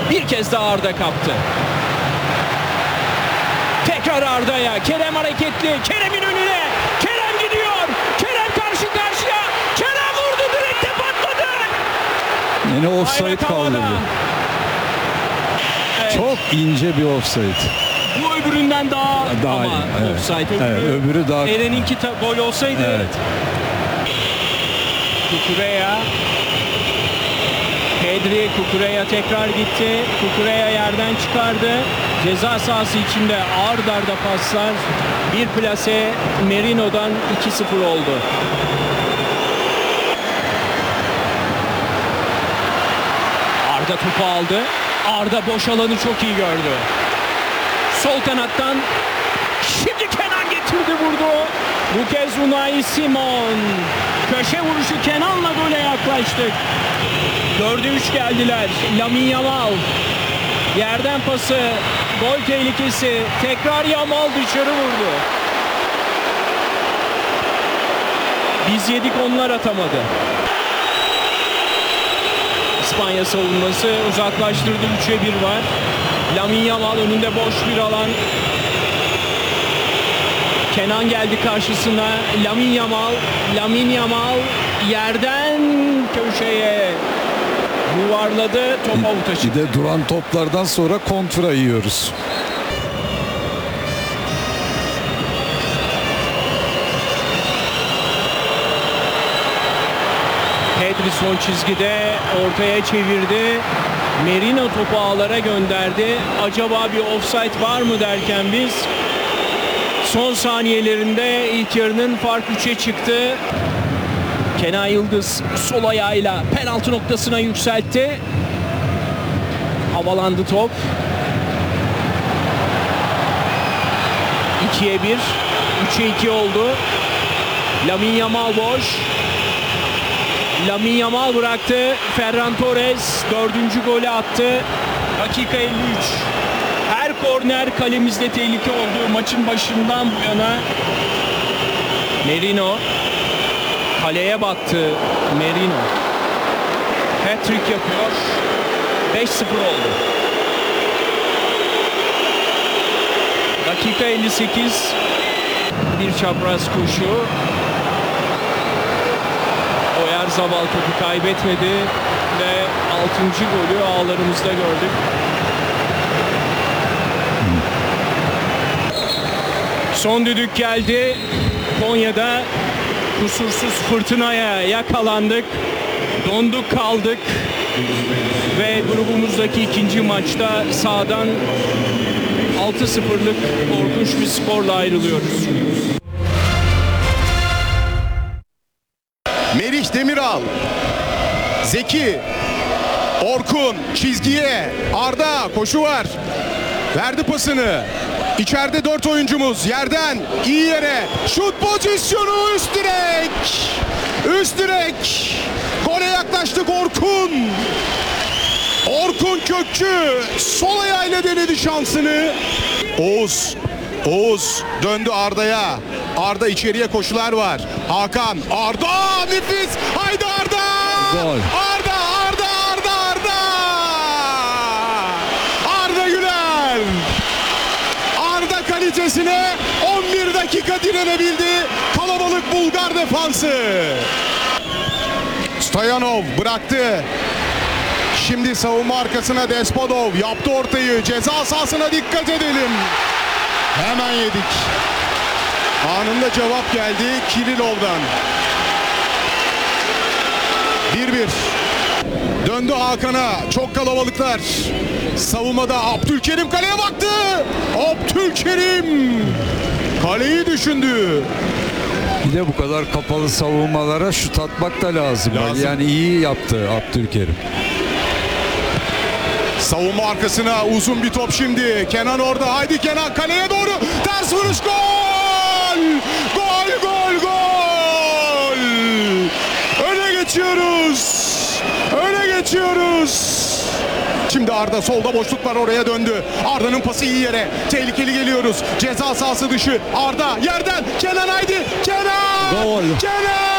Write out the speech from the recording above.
Bir kez daha Arda kaptı. Tekrar Arda'ya. Kerem hareketli. Kerem'in önüne. Kerem gidiyor. Kerem karşı karşıya. Kerem vurdu, direkte patladı. Yine offside Hayret havada. kaldırdı. Evet. Çok ince bir offside. Bu öbüründen daha ama iyi. Evet. offside. Evet, öbürü daha... Eren'inki gol olsaydı. Evet. Kukureya. Pedri Kukureya tekrar gitti. Kukureya yerden çıkardı. Ceza sahası içinde ard arda paslar. Bir plase Merino'dan 2-0 oldu. Arda topu aldı. Arda boş alanı çok iyi gördü. Sol kanattan şimdi Kenan getirdi, vurdu. Bu kez Unai Simon. Köşe vuruşu Kenan'la gole yaklaştık. 4'e 3 geldiler. Lamine Yamal. Yerden pası. Gol tehlikesi. Tekrar Yamal dışarı vurdu. Biz yedik, onlar atamadı. İspanya savunması uzaklaştırdı. 3'e 1 var. Lamine Yamal önünde boş bir alan. Kenan geldi karşısına. Lamine Yamal yerden köşeye yuvarladı. Top avuta Bir çıktı. de duran toplardan sonra kontra yiyoruz. Pedri son çizgide ortaya çevirdi. Merino topu ağlara gönderdi. Acaba bir offside var mı derken biz son saniyelerinde ilk yarının fark 3'e çıktı. Kenan Yıldız sol ayağıyla penaltı noktasına yükseltti. Havalandı top. 2'ye 1, 3'e 2 oldu. Lamine Yamal boş. Lamine Yamal bıraktı. Ferran Torres 4. golü attı. Dakika 53. Her korner kalemizde tehlike oldu maçın başından bu yana. Merino kaleye baktı. Merino hat-trick yapıyor. 5-0 oldu. Dakika 58. Bir çapraz koşu. Oyarzabal topu kaybetmedi ve 6. golü ağlarımızda gördük. Son düdük geldi. Konya'da kusursuz fırtınaya yakalandık. Donduk kaldık. Ve grubumuzdaki ikinci maçta sahadan 6-0'lık korkunç bir skorla ayrılıyoruz. Merih Demiral, Zeki, Orkun çizgiye, Arda koşu var. Verdi pasını. İçeride 4 oyuncumuz yerden iyi yere şut pozisyonu, üst direk. Üst direk. Gole yaklaştık Orkun. Orkun Kökçü sol ayağıyla denedi şansını. Oğuz döndü Arda'ya. Arda içeriye koşular var. Hakan, Arda nefis. Haydi Arda. Gol. Arda. Arda Güler. Arda kalitesine 11 dakika direnebildi. Kalabalık Bulgar defansı. Stoyanov bıraktı. Şimdi savunma arkasına Despodov yaptı ortayı. Ceza sahasına dikkat edelim. Hemen yedik. Anında cevap geldi Kirilov'dan. 1-1. Döndü Hakan'a. Çok kalabalıklar. Savunmada Abdülkerim kaleye baktı. Abdülkerim kaleyi düşündü. Bir de bu kadar kapalı savunmalara şut atmak da lazım. Yani iyi yaptı Abdülkerim. Savunma arkasına uzun bir top şimdi. Kenan orada. Haydi Kenan kaleye doğru. Ters vuruş, gol! Gol! Öne geçiyoruz. Şimdi Arda solda boşluk var, oraya döndü. Arda'nın pası iyi yere. Tehlikeli geliyoruz. Ceza sahası dışı. Arda yerden. Kenan haydi. Kenan! Gol! Kenan!